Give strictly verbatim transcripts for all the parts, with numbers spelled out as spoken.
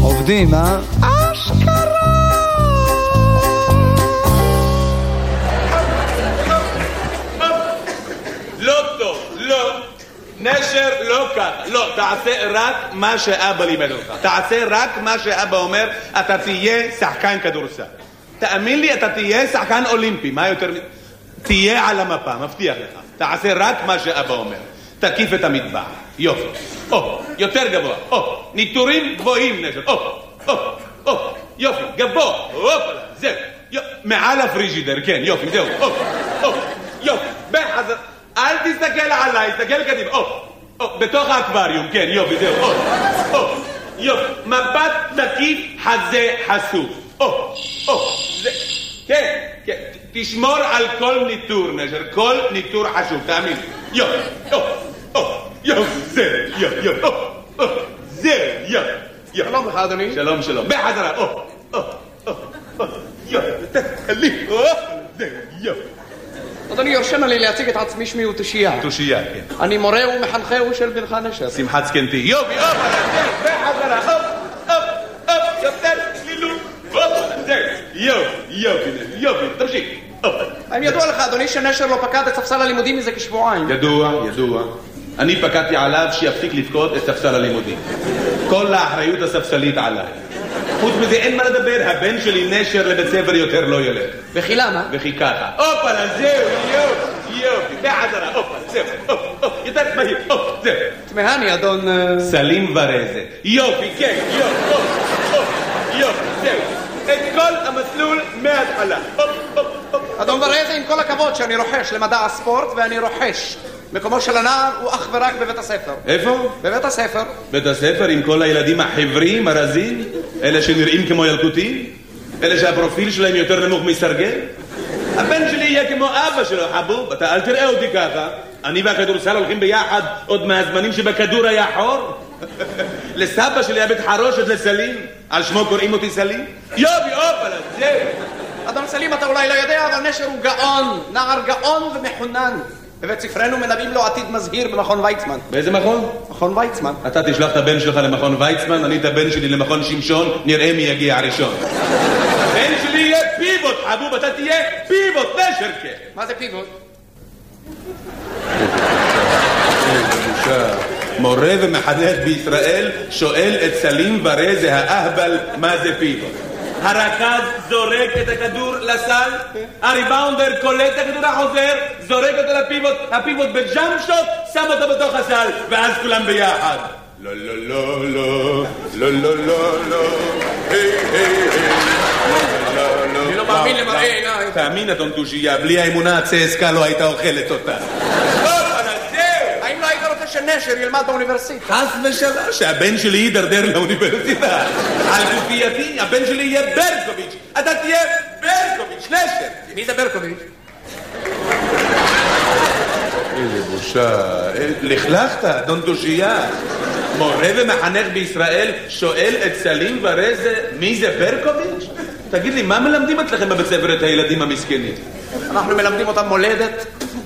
עובדים, אה? אשכרה! לא טוב, לא. נשר לא כך. לא, תעשה רק מה שאבא לימד אותך. תעשה רק מה שאבא אומר, אתה תהיה שחקן כדורסל. תאמין לי, אתה תהיה שחקן אולימפי. מה יותר... תהיה על המפה, מבטיח לך. תעשה רק מה שאבא אומר. תקיף את המטבח. יופי. או, יותר גבוה. או, ניטורים גבוהים, נשר. או, או, או, יופי, גבוה. אופלה, זהו. יופי. מעל הפריג'ידר, כן, יופי, זהו. או, או, יופי. בחזר. אל תסתכל עליי, תסתכל קדימה. או, או, בתוך האקווריום, כן, יופי, זהו. או, או, יופי. מבט תקיף, חזה חשוף. או, או, זה... כן, כן. תשמור על כל ניטור, נשר. כל ניטור חשוב, תאמין. יופי, או, או, יופי, זהו, יופי, יופי. או, או, זהו, יופי. שלום לך, אדוני. שלום, שלום. בחזרה, או, או, או, או, יופי. תתקלי, או, זהו, יופי. אדוני, יורשנה לי להציג את עצמי, שמי הוא תושייה. תושייה, כן. אני מורה ומחנכהו של בנך נשר. שמחת זקנתי. יופי, אופ, בחזרה, אופ, אופ, אופ, יותר צלילות, אופ, זהו, יופי, יופי, יופי, תמשיך, אופ. האם ידוע לך, אדוני, שנשר לא פקד את ספסל הלימודים מזה כשבועיים? ידוע, ידוע. אני פקדתי עליו שיפסיק לפקוד את ספסל הלימודים. כל האחריות הספסלית עליי. חוץ מזה אין מה לדבר, הבן שלי נשר לבית ספר יותר לא ילך. וכי למה? וכי ככה. אופלה, זהו, יופי, יופי, בחזרה, אופלה, זהו, אופ, יותר מהיר, אופ, זהו. תמהני, אדון... סלים ורזה. יופי, כן, יופי, אופ, אופ, יופי, זהו. את כל המסלול מההתחלה. אופ, אופ, אופ. אדון ורזה, עם כל הכבוד שאני רוחש למדע הספורט, ואני רוחש. מקומו של הנער הוא אך ורק בבית הספר. איפה? בבית הספר. בית הספר עם כל הילדים החברים, הרזים? אלה שנראים כמו ילקוטים? אלה שהפרופיל שלהם יותר נמוך מסרגל? הבן שלי יהיה כמו אבא שלו, חבוב. אתה אל תראה אותי ככה. אני והכדורסל הולכים ביחד עוד מהזמנים שבכדור היה חור. לסבא שלי היה בית חרושת לסלים. על שמו קוראים אותי סלים? יופי, אופלה, זהו. אדון סלים, אתה אולי לא יודע, אבל נשר הוא גאון. נער גאון ומחונן. בבית ספרנו מלווים לו עתיד מזהיר במכון ויצמן. באיזה מכון? מכון ויצמן. אתה תשלח את הבן שלך למכון ויצמן, אני את הבן שלי למכון שמשון, נראה מי יגיע הראשון. הבן שלי יהיה פיבוט, חבוב, אתה תהיה פיבוט, נשרקה. מה זה פיבוט? מורה ומחנך בישראל שואל את סלים ורזה האהבל מה זה פיבוט. הרכז זורק את הכדור לסל, הריבאונדר קולט את הכדור החוזר, זורק אותו לפיבוט, הפיבוט בג'אמפ שוט, שם אותו בתוך הסל, ואז כולם ביחד. לא, לא, לא, לא, לא, לא, לא, לא, היי, היי, היי, לא, לא, אני לא מאמין למראה עיניי. תאמין, אדון תושייה, בלי האמונה הצסקה לא הייתה אוכלת אותה. האם לא היית רוצה שנשר ילמד באוניברסיטה? חס ושלום, שהבן שלי יידרדר לאוניברסיטה. על גופייתי, הבן שלי יהיה ברקוביץ'. אתה תהיה ברקוביץ', נשר. מי זה ברקוביץ'? איזה בושה. לכלכת, אדון תושייה. מורה ומחנך בישראל שואל את סלים ורזה מי זה ברקוביץ'? תגיד לי, מה מלמדים אצלכם בבית ספר את הילדים המסכנים? אנחנו מלמדים אותם מולדת.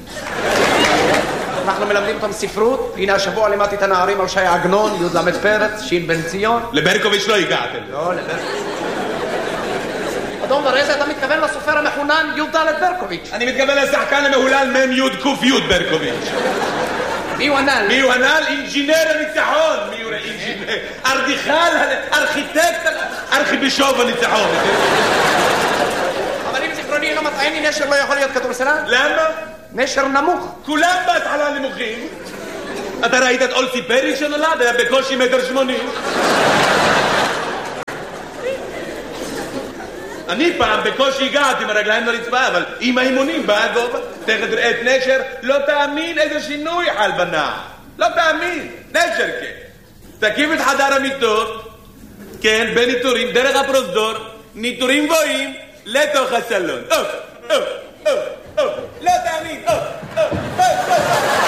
אנחנו מלמדים אותם ספרות. הנה השבוע לימדתי את הנערים על שי עגנון, י' למד פרץ, שין בן ציון. לברקוביץ' לא הגעתם. לא, לברקוביץ'. אדון ורזה, אתה מתכוון לסופר המחונן י' ד' ברקוביץ'. אני מתכוון לשחקן המהולל מ' י' ק' י' ברקוביץ'. מי הוא הנ"ל? מי הוא הנ"ל? אינג'ינר הניצחון. מי הוא אינג'ינר? ארדיכל, ארכיטקט, ארכיבישוף הניצחון. אבל אם זיכרוני אינו מטעני, נשר לא יכול להיות כדורסלן? למה? נשר נמוך. כולם בהתחלה נמוכים. אתה ראית את אולסי פרי שנולד? היה בקושי מטר שמונים. אני פעם בקושי הגעתי עם הרגליים לרצפה, אבל עם האימונים בא הגובה. תכף תראה את נשר, לא תאמין איזה שינוי חל בנער. לא תאמין, נשר כן. תקים את חדר המיטות, כן, בניטורים, דרך הפרוזדור, ניטורים גבוהים, לתוך הסלון. אוף, אוף, אוף, אוף, לא תאמין, אוף, אוף, אוף, אוף.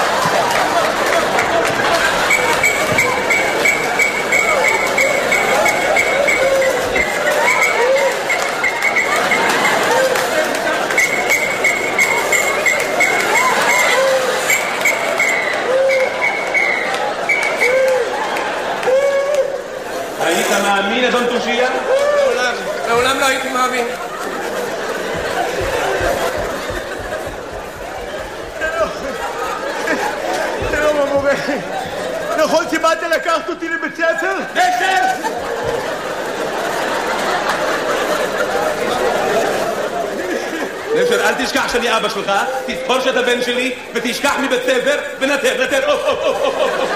היית מאמין מאמין, אדון תושייה? לעולם, לעולם לא הייתי מאמין. שלום המורה, נכון שבאת לקחת אותי לבית ספר? נשר! נשר, אל תשכח שאני אבא שלך, תזכור שאתה בן שלי, ותשכח מבית ספר, ונתר, נתר, אוף, אוף, אוף,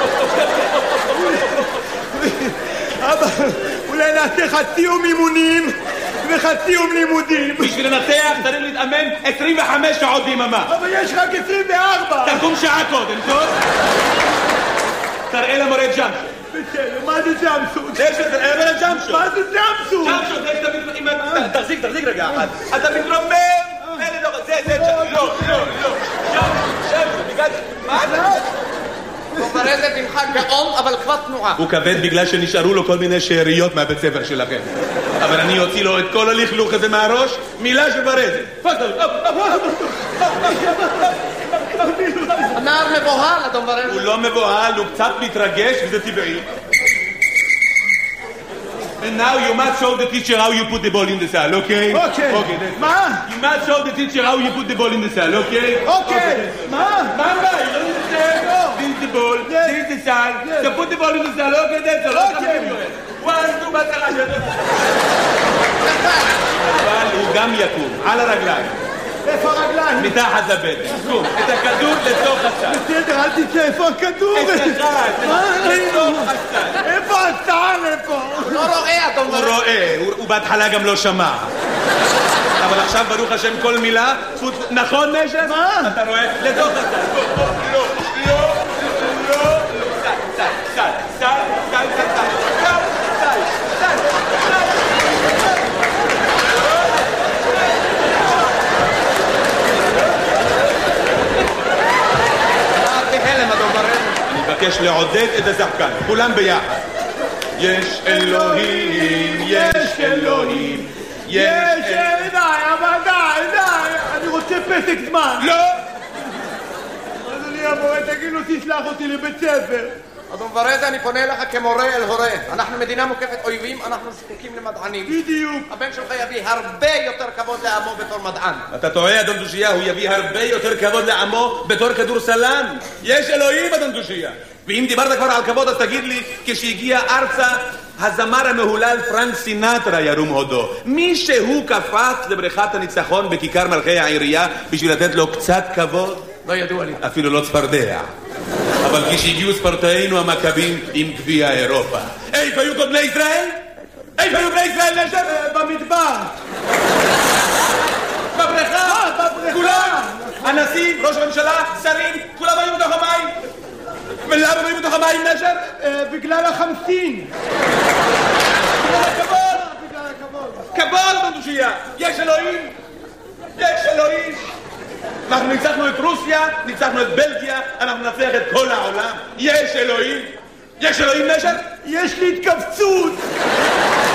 אבא, אולי נעשה חצי יום אימונים וחצי יום לימודים. בשביל לנתח צריך להתאמן עשרים וחמש שעות ביממה. אבל יש רק עשרים וארבע. תקום שעה קודם, טוב? תראה למורה ג'אמפ. בסדר, מה זה ג'אמפסוט? נשר, תראה למורה ג'אמפ. מה זה ג'אמפסוט? ג'אמפ, זה שאתה מתרומם. תחזיק, תחזיק רגע אחד. אתה מתרומם. זה, זה, לא, לא, לא. שם, בגלל... מה זה? דוברזת ממך גאון, אבל כבר תנועה. הוא כבד בגלל שנשארו לו כל מיני שאריות מהבית ספר שלכם. אבל אני אוציא לו את כל הלכלוך הזה מהראש, מילה של ברזת. הנער מבוהל, אדון ברזת. הוא לא מבוהל, הוא קצת מתרגש, וזה טבעי. And now you must show the teacher how you put the ball in the cell, okay? Okay. Okay, that's מה? You must show the teacher how you put the ball in the cell, okay? אוקיי. מה? Mamba, you don't understand? This is the ball, this is the cell. So put the ball in the cell, okay, that's all. Okay. One, two, בהצלחה. אבל הוא גם יקום, על הרגליים. איפה הרגליים? מתחת לבטן. קום, את הכדור לתוך הסל. בסדר, אל תצא, איפה הכדור? את הסל, מה? לתוך הסל. איפה הסל? איפה? לא רואה, אדון הוא ברזת. רואה, הוא- הוא בהתחלה גם לא שמע. אבל עכשיו ברוך השם כל מילה, טפו, טפו, נכון נשר? מה? אתה רואה? לתוך הסל. לא, לא, לא, לא, לא, סל, סל, סל, סל, סל, סל, סל, סל, סל, סל. בהלם, אדון ברזת. אני מבקש לעודד את השחקן, כולם ביחד. יש אלוהים, יש אלוהים, יש יש, אלוהים. די, אבל די, די. אני רוצה פסק זמן. לא! אדוני המורה, תגיד לו, תשלח אותי לבית ספר. אדון ברזת, אני פונה אליך כמורה אל הורה. אנחנו מדינה מוקפת אויבים, אנחנו זקוקים למדענים. בדיוק. הבן שלך יביא הרבה יותר כבוד לעמו בתור מדען. אתה טועה, אדון תושייה, הוא יביא הרבה יותר כבוד לעמו בתור כדורסלן. יש אלוהים, אדון תושייה. ואם דיברת כבר על כבוד, אז תגיד לי, כשהגיע ארצה, הזמר המהולל פרנק סינטרה ירום הודו. מי שהוא קפץ לבריכת הניצחון בכיכר מלכי העירייה בשביל לתת לו קצת כבוד? לא ידוע לי. אפילו לא צפרדע. אבל כשהגיעו ספורטאינו המכבים עם גביע אירופה. איפה היו קודמי ישראל? איפה היו בני ישראל נשר? במדבר. בבריכה! בבריכה. כולם! הנשיא, ראש הממשלה, שרים, כולם היו בתוך המים! ולמה הם היו בתוך המים נשר? אה, בגלל החמסין. בגלל הכבוד! בגלל הכבוד. כבוד בנדושייה! יש אלוהים! יש אלוהים! אנחנו ניצחנו את רוסיה, ניצחנו את בלגיה, אנחנו נצליח את כל העולם. יש אלוהים! יש אלוהים נשר? יש לי התכווצות.